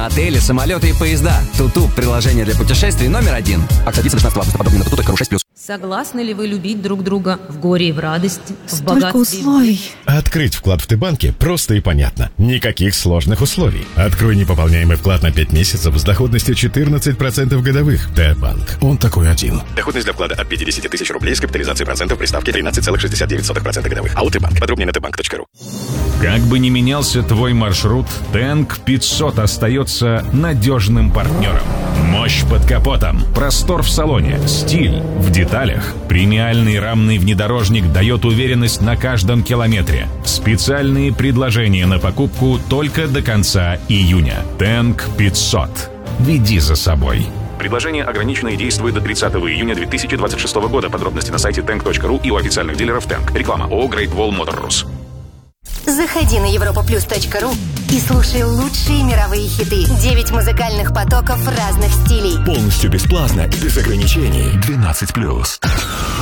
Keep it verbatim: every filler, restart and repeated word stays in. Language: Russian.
Отели, самолеты и поезда. Туту – приложение для путешествий номер один. Акция длится до шестнадцатого августа. Подробнее на туту точка ру шесть плюс. Согласны ли вы любить друг друга в горе и в радости, в Столько богатстве? условий. Открыть вклад в Т-банке просто и понятно. Никаких сложных условий. Открой непополняемый вклад на пять месяцев с доходностью четырнадцать процентов годовых. Т-банк. Он такой один. Доходность для вклада от пятьдесят тысяч рублей с капитализацией процентов при ставке тринадцать целых шестьдесят девять сотых процента годовых. АО Т-банк. Подробнее на тэ банк точка ру. Как бы ни менялся твой маршрут, Тэнк пятьсот остается надежным партнером. Мощь под капотом, простор в салоне, стиль в деталях. Премиальный рамный внедорожник дает уверенность на каждом километре. Специальные предложения на покупку только до конца июня. Тэнк пятьсот. Веди за собой. Предложение ограничено и действует до тридцатого июня две тысячи двадцать шестого года. Подробности на сайте тэнк точка ру и у официальных дилеров Тэнк. Реклама ООО Great Wall Motors. Заходи на европа плюс точка ру и слушай лучшие мировые хиты. Девять музыкальных потоков разных стилей. Полностью бесплатно и без ограничений. двенадцать плюс.